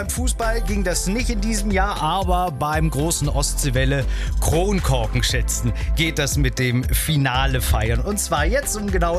beim Fußball ging das nicht in diesem Jahr, aber beim großen Ostseewelle Kronkorkenschätzen geht das mit dem Finale feiern. Und zwar jetzt um genau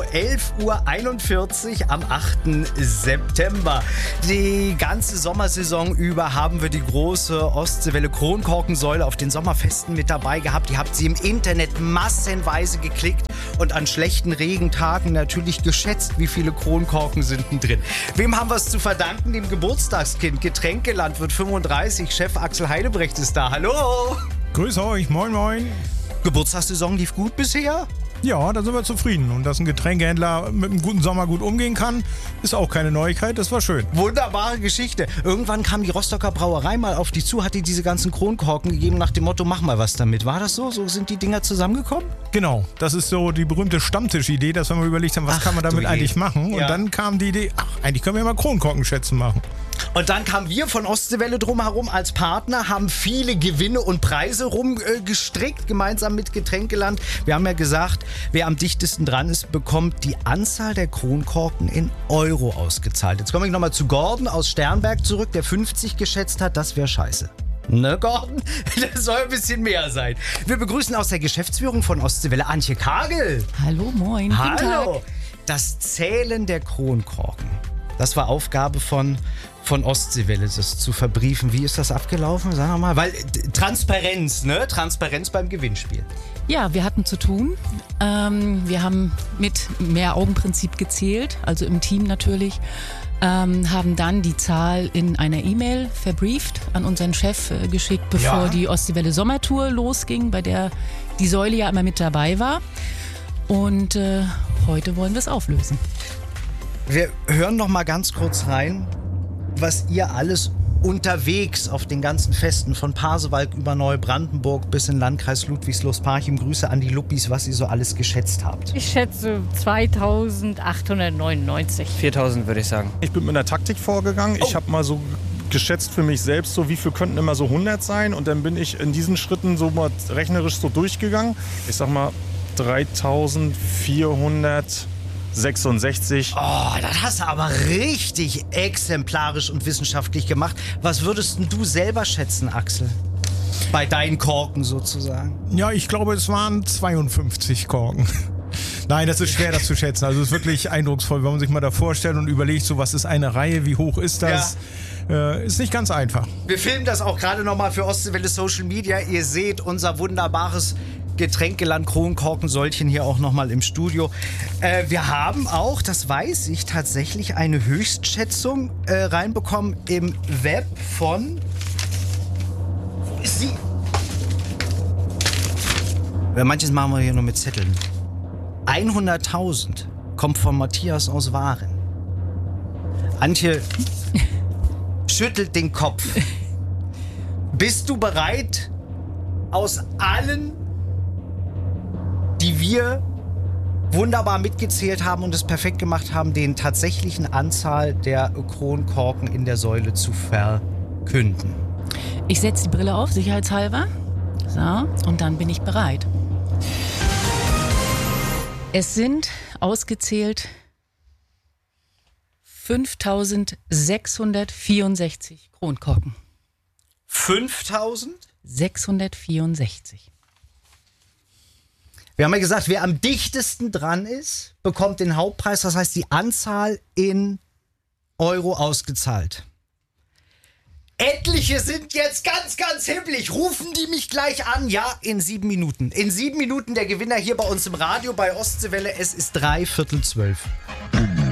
11.41 Uhr am 8. September. Die ganze Sommersaison über haben wir die große Ostseewelle Kronkorkensäule auf den Sommerfesten mit dabei gehabt. Ihr habt sie im Internet massenweise geklickt und an schlechten Regentagen natürlich geschätzt, wie viele Kronkorken sind denn drin. Wem haben wir es zu verdanken? Dem Geburtstagskind. Getränkeland wird 35. Chef Axel Heidebrecht ist da. Hallo! Grüß euch, moin moin. Geburtstagssaison lief gut bisher? Ja, da sind wir zufrieden. Und dass ein Getränkehändler mit einem guten Sommer gut umgehen kann, ist auch keine Neuigkeit. Das war schön. Wunderbare Geschichte. Irgendwann kam die Rostocker Brauerei mal auf die zu, hat die diese ganzen Kronkorken gegeben nach dem Motto, mach mal was damit. War das so? So sind die Dinger zusammengekommen? Genau, das ist so die berühmte Stammtischidee, dass wir mal überlegt haben, was kann man damit eigentlich machen. Und dann kam die Idee, eigentlich können wir ja mal Kronkorkenschätzen machen. Und dann kamen wir von Ostseewelle drumherum als Partner, haben viele Gewinne und Preise rumgestrickt, gemeinsam mit Getränkeland. Wir haben ja gesagt, wer am dichtesten dran ist, bekommt die Anzahl der Kronkorken in Euro ausgezahlt. Jetzt komme ich nochmal zu Gordon aus Sternberg zurück, der 50 geschätzt hat. Das wäre scheiße. Ne, Gordon? Das soll ein bisschen mehr sein. Wir begrüßen aus der Geschäftsführung von Ostseewelle Antje Kagel. Hallo, moin. Hallo. Guten Tag. Das Zählen der Kronkorken. Das war Aufgabe von Ostseewelle, das zu verbriefen. Wie ist das abgelaufen? Sag noch mal. Weil Transparenz, ne? Transparenz beim Gewinnspiel. Ja, wir hatten zu tun. Wir haben mit Mehr-Augen-Prinzip gezählt, also im Team natürlich. Haben dann die Zahl in einer E-Mail verbrieft, an unseren Chef geschickt, bevor die Ostseewelle Sommertour losging, bei der die Säule ja immer mit dabei war. Und heute wollen wir es auflösen. Wir hören noch mal ganz kurz rein, was ihr alles unterwegs auf den ganzen Festen von Pasewalk über Neubrandenburg bis in Landkreis Ludwigslust-Parchim, Grüße an die Luppis, was ihr so alles geschätzt habt. Ich schätze 2.899. 4.000 würde ich sagen. Ich bin mit einer Taktik vorgegangen. Ich habe mal so geschätzt für mich selbst, so wie viel könnten immer so 100 sein. Und dann bin ich in diesen Schritten so mal rechnerisch so durchgegangen. Ich sag mal 3.466. Oh, das hast du aber richtig exemplarisch und wissenschaftlich gemacht. Was würdest denn du selber schätzen, Axel? Bei deinen Korken sozusagen. Ja, ich glaube, es waren 52 Korken. Nein, das ist schwer, das zu schätzen. Also es ist wirklich eindrucksvoll, wenn man sich mal da vorstellt und überlegt, so was ist eine Reihe, wie hoch ist das? Ist nicht ganz einfach. Wir filmen das auch gerade nochmal für Ostseewelle Social Media. Ihr seht unser wunderbares Getränkeland Kronkorkensäulchen hier auch nochmal im Studio. Wir haben auch, das weiß ich, tatsächlich eine Höchstschätzung reinbekommen im Web von... Wo ist sie? Manches machen wir hier nur mit Zetteln. 100.000 kommt von Matthias aus Waren. Antje schüttelt den Kopf. Bist du bereit, aus allen, die wir wunderbar mitgezählt haben und es perfekt gemacht haben, den tatsächlichen Anzahl der Kronkorken in der Säule zu verkünden? Ich setze die Brille auf, sicherheitshalber. So, und dann bin ich bereit. Es sind ausgezählt 5.664 Kronkorken. 5.000? 664. Wir haben ja gesagt, wer am dichtesten dran ist, bekommt den Hauptpreis. Das heißt, die Anzahl in Euro ausgezahlt. Etliche sind jetzt ganz, ganz hibbelig. Rufen die mich gleich an? Ja, in 7 Minuten. In 7 Minuten der Gewinner hier bei uns im Radio bei Ostseewelle. Es ist 11:45.